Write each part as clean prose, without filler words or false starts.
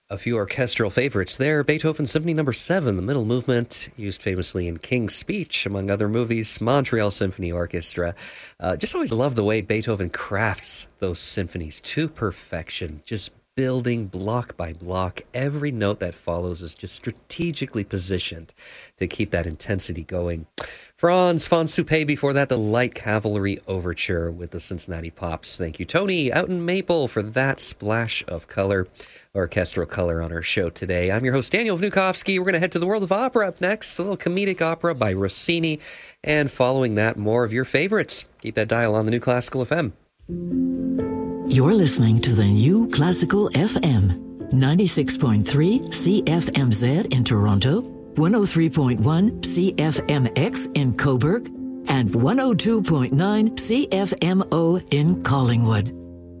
A few orchestral favorites there. Beethoven Symphony No. 7, the middle movement, used famously in King's Speech, among other movies. Montreal Symphony Orchestra. Just always love the way Beethoven crafts those symphonies to perfection. Just building block by block. Every note that follows is just strategically positioned to keep that intensity going. Franz von Suppé before that, the Light Cavalry Overture with the Cincinnati Pops. Thank you, Tony, out in Maple, for that splash of color, orchestral color on our show today. I'm your host, Daniel Vnukovsky. We're going to head to the world of opera up next, a little comedic opera by Rossini, and following that, more of your favorites. Keep that dial on the New Classical FM. You're listening to the New Classical FM, 96.3 CFMZ in Toronto, 103.1 CFMX in Cobourg, and 102.9 CFMO in Collingwood.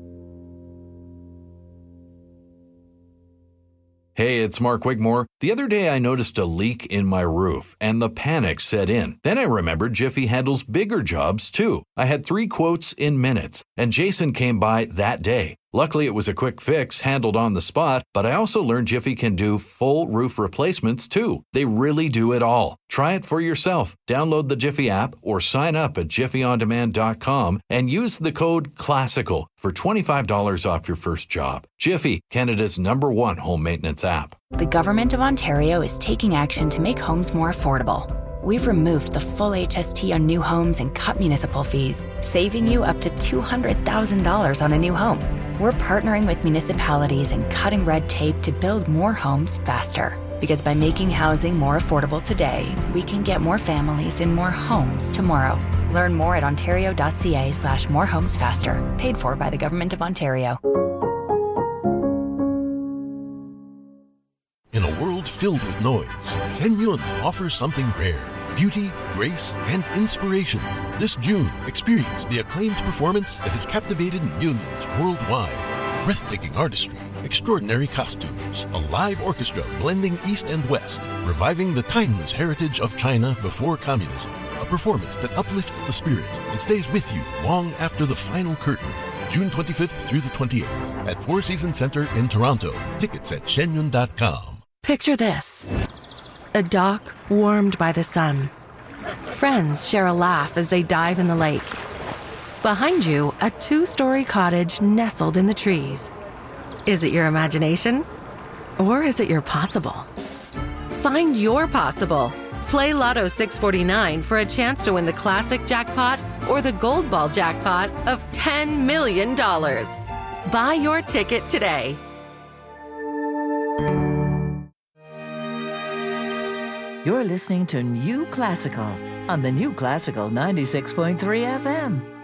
Hey, it's Mark Wigmore. The other day I noticed a leak in my roof, and the panic set in. Then I remembered Jiffy handles bigger jobs, too. I had 3 quotes in minutes, and Jason came by that day. Luckily, it was a quick fix handled on the spot, but I also learned Jiffy can do full roof replacements, too. They really do it all. Try it for yourself. Download the Jiffy app or sign up at jiffyondemand.com and use the code CLASSICAL for $25 off your first job. Jiffy, Canada's #1 home maintenance app. The Government of Ontario is taking action to make homes more affordable. We've removed the full HST on new homes and cut municipal fees, saving you up to $200,000 on a new home. We're partnering with municipalities and cutting red tape to build more homes faster. Because by making housing more affordable today, we can get more families in more homes tomorrow. Learn more at ontario.ca/morehomesfaster. Paid for by the Government of Ontario. In a world filled with noise, Shen Yun offers something rare: beauty, grace, and inspiration. This June, experience the acclaimed performance that has captivated millions worldwide. Breathtaking artistry, extraordinary costumes, a live orchestra blending East and West, reviving the timeless heritage of China before communism. A performance that uplifts the spirit and stays with you long after the final curtain. June 25th through the 28th at Four Seasons Center in Toronto. Tickets at shenyun.com. Picture this: a dock warmed by the sun. Friends share a laugh as they dive in the lake. Behind you, a 2-story cottage nestled in the trees. Is it your imagination? Or is it your possible? Find your possible. Play Lotto 649 for a chance to win the classic jackpot or the gold ball jackpot of $10 million. Buy your ticket today. You're listening to New Classical on the New Classical 96.3 FM.